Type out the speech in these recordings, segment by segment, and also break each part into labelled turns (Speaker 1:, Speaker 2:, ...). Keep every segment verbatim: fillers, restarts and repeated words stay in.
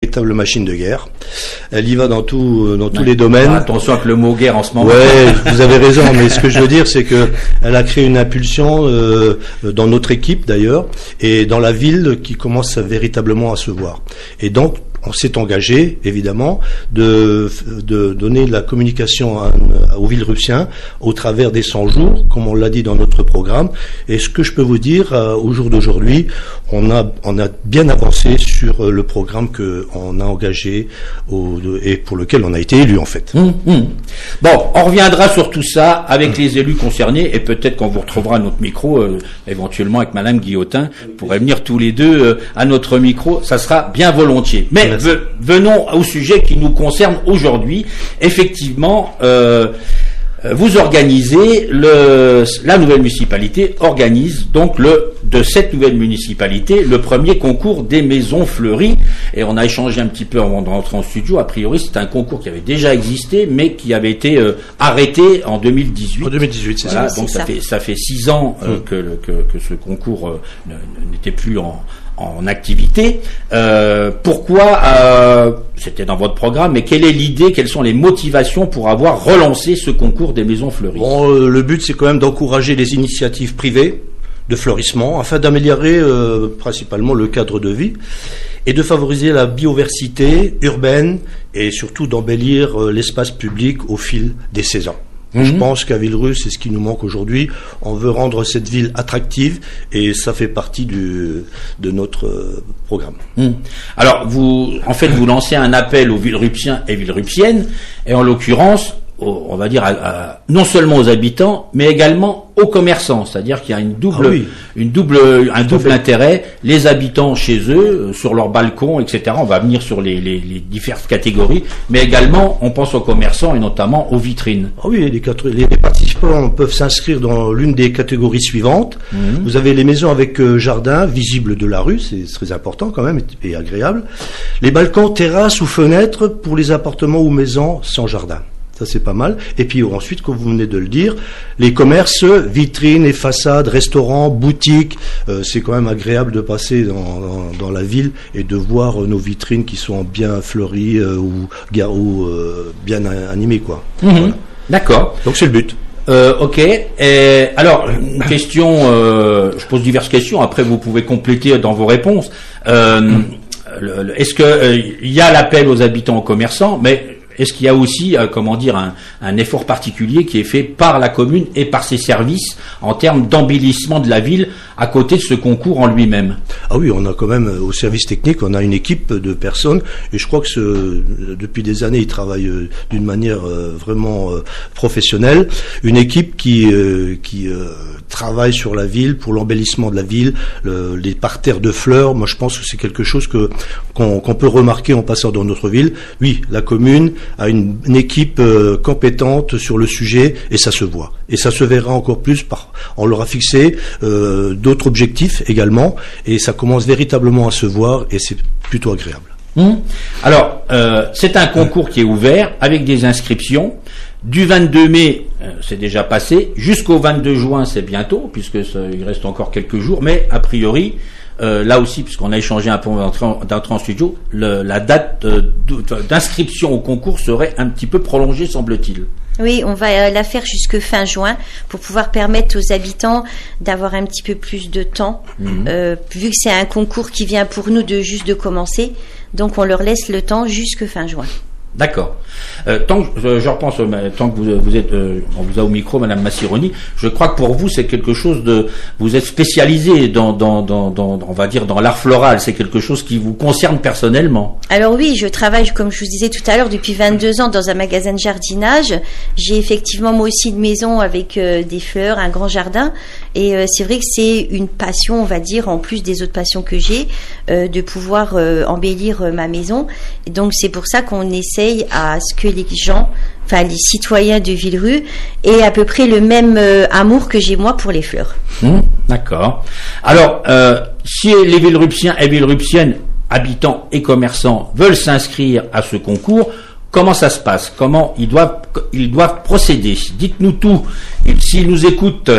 Speaker 1: véritable machine de guerre. Elle y va dans tout, dans tous ouais. les domaines.
Speaker 2: Attention avec le mot guerre en ce moment.
Speaker 1: Ouais, vous avez raison, mais ce que je veux dire, c'est que elle a créé une impulsion euh, dans notre équipe d'ailleurs, et dans la ville qui commence à, véritablement à se voir. Et donc, on s'est engagé, évidemment, de, de donner de la communication à, à, aux Villerussiens au travers des cent jours, comme on l'a dit dans notre programme. Et ce que je peux vous dire, euh, au jour d'aujourd'hui, on a, on a bien avancé sur euh, le programme qu'on a engagé au, de, et pour lequel on a été élu, en fait.
Speaker 2: Mmh, mmh. Bon, on reviendra sur tout ça avec mmh. les élus concernés, et peut-être qu'on vous retrouvera à notre micro, euh, éventuellement avec Madame Guillotin, vous pourrez venir tous les deux euh, à notre micro, ça sera bien volontiers. Mais venons au sujet qui nous concerne aujourd'hui. Effectivement, euh, vous organisez, le, la nouvelle municipalité organise donc le, de cette nouvelle municipalité le premier concours des maisons fleuries. Et on a échangé un petit peu avant de rentrer en studio. A priori, c'est un concours qui avait déjà existé, mais qui avait été euh, arrêté en deux mille dix-huit.
Speaker 1: En deux mille dix-huit, c'est
Speaker 2: voilà,
Speaker 1: ça.
Speaker 2: Donc
Speaker 1: c'est
Speaker 2: ça,
Speaker 1: ça
Speaker 2: fait ça fait six ans euh, mmh. que, que que ce concours euh, n'était plus en en activité. Euh, pourquoi euh, c'était dans votre programme, mais quelle est l'idée, quelles sont les motivations pour avoir relancé ce concours des maisons fleuries?
Speaker 1: Bon, euh, le but, c'est quand même d'encourager les initiatives privées de fleurissement afin d'améliorer euh, principalement le cadre de vie et de favoriser la biodiversité urbaine et surtout d'embellir euh, l'espace public au fil des saisons. Mmh. Je pense qu'à Villerusse, c'est ce qui nous manque aujourd'hui. On veut rendre cette ville attractive et ça fait partie du, de notre euh, programme.
Speaker 2: Mmh. Alors, vous, en fait, vous lancez un appel aux Villerupsiens et Villerupsiennes, et en l'occurrence, aux, on va dire, à, à, non seulement aux habitants, mais également aux commerçants. C'est-à-dire qu'il y a une double, ah oui. une double, un Tout double intérêt. Les habitants chez eux, sur leur balcon, et cetera. On va venir sur les, les, les diverses catégories, mais également, on pense aux commerçants et notamment aux vitrines.
Speaker 1: Ah oui, les, les participants peuvent s'inscrire dans l'une des catégories suivantes. Mmh. Vous avez les maisons avec euh, jardin visible de la rue, c'est très important quand même et, et agréable. Les balcons, terrasses ou fenêtres pour les appartements ou maisons sans jardin. Ça, c'est pas mal. Et puis ensuite, comme vous venez de le dire, les commerces, vitrines et façades, restaurants, boutiques, euh, c'est quand même agréable de passer dans, dans, dans la ville et de voir euh, nos vitrines qui sont bien fleuries euh, ou, ou euh, bien animées, quoi.
Speaker 2: Mmh. Voilà. D'accord.
Speaker 1: Donc c'est le but.
Speaker 2: Euh, ok. Et alors, une question, euh, je pose diverses questions, après vous pouvez compléter dans vos réponses. Euh, mmh. le, le, est-ce que euh, il y a l'appel aux habitants, aux commerçants, mais est-ce qu'il y a aussi, euh, comment dire, un, un effort particulier qui est fait par la commune et par ses services en termes d'embellissement de la ville à côté de ce concours en lui-même?
Speaker 1: Ah oui, on a quand même, au service technique, on a une équipe de personnes et je crois que ce, depuis des années, ils travaillent euh, d'une manière euh, vraiment euh, professionnelle. Une équipe qui, euh, qui euh, travaille sur la ville, pour l'embellissement de la ville, le, les parterres de fleurs. Moi, je pense que c'est quelque chose que qu'on, qu'on peut remarquer en passant dans notre ville. Oui, la commune a une, une équipe euh, compétente sur le sujet et ça se voit. Et ça se verra encore plus par, on leur a fixé euh, d'autres objectifs également et ça commence véritablement à se voir et c'est plutôt agréable.
Speaker 2: Mmh. Alors, euh, c'est un concours qui est ouvert avec des inscriptions. Du vingt-deux mai, euh, c'est déjà passé, jusqu'au vingt-deux juin, c'est bientôt, puisque ça, il reste encore quelques jours, mais a priori, Euh, là aussi, puisqu'on a échangé un peu d'entrée en studio, le, la date euh, d'inscription au concours serait un petit peu prolongée, semble-t-il.
Speaker 3: Oui, on va la faire jusque fin juin pour pouvoir permettre aux habitants d'avoir un petit peu plus de temps, mmh. euh, vu que c'est un concours qui vient pour nous de juste de commencer, donc on leur laisse le temps jusque fin juin.
Speaker 2: D'accord. Euh, tant que je, je repense, euh, tant que vous, vous êtes, euh, on vous a au micro, Madame Massironi, je crois que pour vous c'est quelque chose de, vous êtes spécialisé dans, dans, dans, dans, on va dire dans l'art floral. C'est quelque chose qui vous concerne personnellement.
Speaker 3: Alors oui, je travaille, comme je vous disais tout à l'heure, depuis vingt-deux ans dans un magasin de jardinage. J'ai effectivement moi aussi une maison avec euh, des fleurs, un grand jardin, et euh, c'est vrai que c'est une passion, on va dire, en plus des autres passions que j'ai, euh, de pouvoir euh, embellir euh, ma maison. Et donc c'est pour ça qu'on essaie à ce que les gens, enfin les citoyens de Villerue, aient à peu près le même euh, amour que j'ai moi pour les fleurs.
Speaker 2: Mmh, d'accord. Alors, euh, si les Villerupsiens et Villerupsiennes, habitants et commerçants, veulent s'inscrire à ce concours, comment ça se passe? Comment ils doivent, ils doivent procéder? Dites-nous tout. S'ils nous écoutent...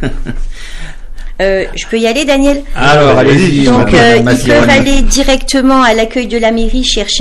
Speaker 3: Euh, je peux y aller, Daniel?
Speaker 2: Alors, allez-y.
Speaker 3: Donc, euh, ils peuvent aller directement à l'accueil de la mairie chercher